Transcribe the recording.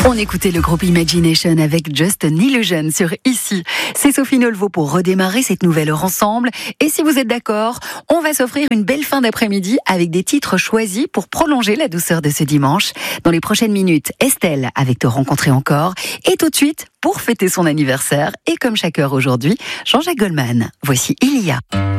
On écoutait le groupe Imagination avec Just an Illusion sur Ici. C'est Sophie Nolvo pour redémarrer cette nouvelle heure ensemble. Et si vous êtes d'accord, on va s'offrir une belle fin d'après-midi avec des titres choisis pour prolonger la douceur de ce dimanche. Dans les prochaines minutes, Estelle avec Te rencontrer encore. Et tout de suite, pour fêter son anniversaire, et comme chaque heure aujourd'hui, Jean-Jacques Goldman. Voici Il y a.